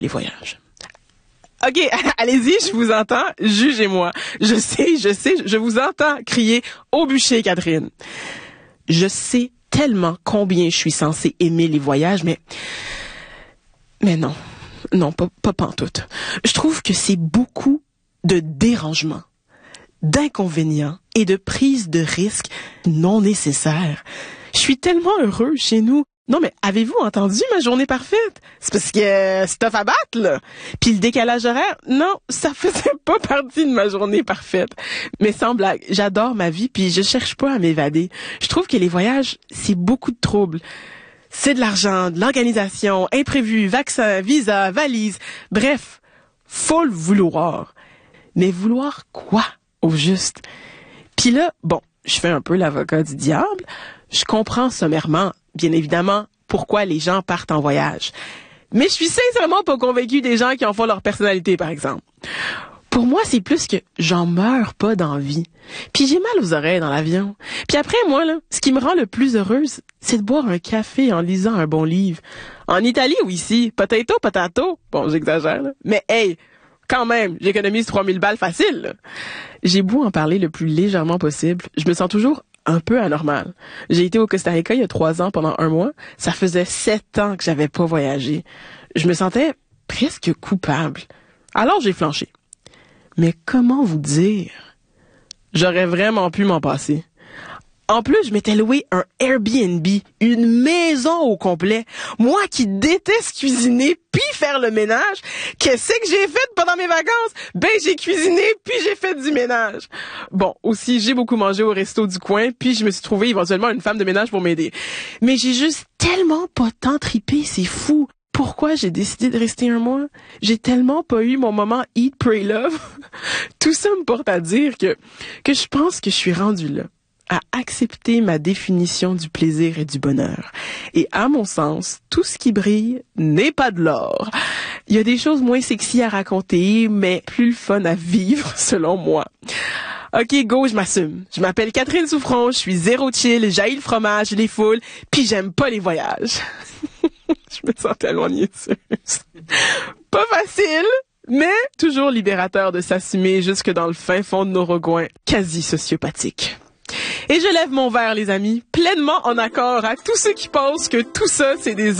les voyages. OK, allez-y, je vous entends, jugez-moi. Je sais, je vous entends crier au bûcher, Catherine. Je sais tellement combien je suis censée aimer les voyages, mais non, pas pantoute. Je trouve que c'est beaucoup de dérangements, d'inconvénients et de prise de risques non nécessaires. Je suis tellement heureux chez nous. Non, mais avez-vous entendu ma journée parfaite? C'est parce que c'est tough à battre, là. Puis le décalage horaire, non, ça faisait pas partie de ma journée parfaite. Mais sans blague, j'adore ma vie, puis je cherche pas à m'évader. Je trouve que les voyages, c'est beaucoup de troubles. C'est de l'argent, de l'organisation, imprévu, vaccin, visa, valise. Bref, faut le vouloir. Mais vouloir quoi, au juste? Puis là, bon, je fais un peu l'avocat du diable. Je comprends sommairement, bien évidemment, pourquoi les gens partent en voyage. Mais je suis sincèrement pas convaincue des gens qui en font leur personnalité, par exemple. Pour moi, c'est plus que j'en meurs pas d'envie. Puis j'ai mal aux oreilles dans l'avion. Puis après, moi, là, ce qui me rend le plus heureuse, c'est de boire un café en lisant un bon livre. En Italie ou ici, potato. Bon, j'exagère, là. Mais hey, quand même, j'économise 3000 balles facile, là. J'ai beau en parler le plus légèrement possible, je me sens toujours un peu anormal. J'ai été au Costa Rica il y a 3 ans pendant 1 mois. Ça faisait 7 ans que j'avais pas voyagé. Je me sentais presque coupable. Alors j'ai flanché. Mais comment vous dire? J'aurais vraiment pu m'en passer. En plus, je m'étais loué un Airbnb, une maison au complet. Moi qui déteste cuisiner puis faire le ménage, qu'est-ce que j'ai fait pendant mes vacances? Ben, j'ai cuisiné puis j'ai fait du ménage. Bon, aussi, j'ai beaucoup mangé au resto du coin puis je me suis trouvé éventuellement une femme de ménage pour m'aider. Mais j'ai juste tellement pas tant trippé, c'est fou. Pourquoi j'ai décidé de rester 1 mois? J'ai tellement pas eu mon moment Eat, Pray, Love. Tout ça me porte à dire que je pense que je suis rendue là, à accepter ma définition du plaisir et du bonheur. Et à mon sens, tout ce qui brille n'est pas de l'or. Il y a des choses moins sexy à raconter, mais plus le fun à vivre, selon moi. OK, go, je m'assume. Je m'appelle Catherine Souffron, je suis zéro chill, j'haïs le fromage, les foules, puis j'aime pas les voyages. Je me sens tellement niaiseuse. Pas facile, mais toujours libérateur de s'assumer jusque dans le fin fond de nos recoins quasi sociopathiques. Et je lève mon verre, les amis, pleinement en accord à tous ceux qui pensent que tout ça, c'est des